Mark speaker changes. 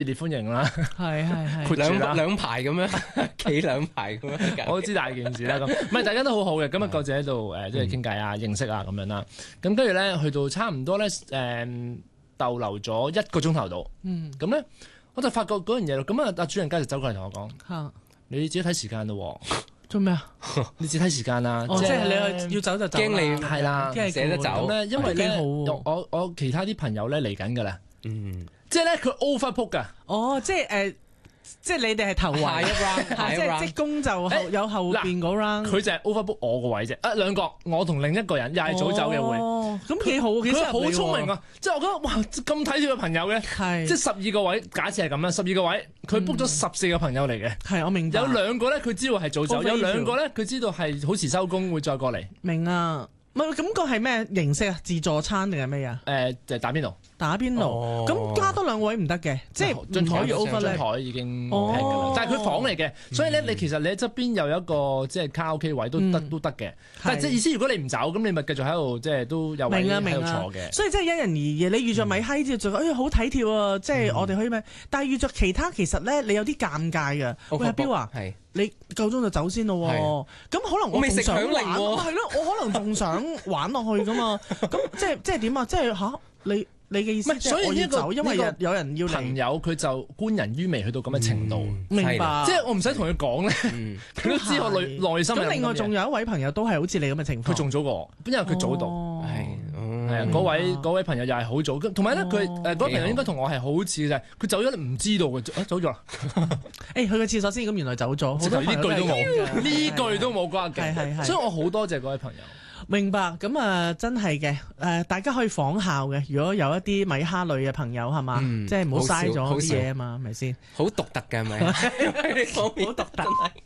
Speaker 1: 熱烈歡迎啦，
Speaker 2: 係兩排咁樣，企兩排咁樣。
Speaker 1: 我都知大件事啦。咁唔係大家都好好嘅，咁啊各自喺度即係傾偈啊、認識啊咁樣啦。咁跟住咧去到差唔多咧逗留咗1個鐘頭度。咁咧我就發覺嗰樣嘢咯。咁啊，阿主人家就走過嚟同我講：你自己睇時間咯。
Speaker 3: 做咩啊？
Speaker 1: 你自己睇時間啦。
Speaker 3: 即係你要走就走。
Speaker 2: 驚你
Speaker 1: 係啦，
Speaker 2: 捨得走。
Speaker 1: 咁咧，因為咧，我其他啲朋友咧嚟緊㗎啦。即係咧，佢 overbook 㗎。
Speaker 3: 即係你哋係頭位
Speaker 2: 下一 round，
Speaker 3: 即係職工就有後邊嗰 round。
Speaker 1: 佢就係 overbook 我個位啫。兩個，我同另一個人又係早走嘅會。
Speaker 3: 咁幾好，佢
Speaker 1: 好聰明啊！即係我覺得哇，咁體貼嘅朋友嘅，即係12個位，假設係咁啦，12個位，佢 book 咗14個朋友嚟嘅。
Speaker 3: 係，我明白。
Speaker 1: 有2個咧，佢知道係早走；有2個咧，佢知道係好遲收工會再過嚟。
Speaker 3: 明啊！感覺係咩形式啊？自助餐定係咩啊？
Speaker 1: 就係打邊爐。
Speaker 3: 打邊爐，咁加多2位唔得嘅，即係唔可以 overlap。
Speaker 1: 台已經平㗎啦，但係佢房嚟嘅，所以咧你其實你喺側邊有一個即係卡拉 OK 位都得嘅。但係即係意思，如果你唔走，咁你咪繼續喺度即係都有位喺度坐嘅。
Speaker 3: 所以即係因人而異。你遇着米閪之後就好體貼啊！即係我哋可以咩？但係遇着其他其實咧，你有啲尷尬㗎。喂，阿標啊，你夠鐘就走先咯。咁可能我未食響鈴喎。係咯，我可能仲想玩落去㗎嘛。咁即係點啊？即係嚇你嘅意思，
Speaker 1: 所以
Speaker 3: 我要走，因為有人要嚟。
Speaker 1: 朋友佢就觀人於微去到咁嘅程度，
Speaker 3: 明白。
Speaker 1: 即係我唔使同佢講咧，佢都知我內心。
Speaker 3: 咁另外仲有一位朋友都係好似你咁嘅情況，
Speaker 1: 佢仲早過我，因為佢早到。係啊，嗰位朋友又係好早，同埋咧佢嗰位朋友應該同我係好似嘅，佢走咗唔知道嘅，走咗啦。
Speaker 3: 去個廁所先，咁原來走咗，好多
Speaker 1: 呢句都冇，呢句都冇關係，所以我好多謝嗰位朋友。
Speaker 3: 明白，咁啊真係嘅，大家可以仿效嘅。如果有一啲米蝦類嘅朋友係嘛，即係唔好嘥咗啲嘢啊嘛，係咪先？
Speaker 2: 好獨特嘅係咪？好獨特。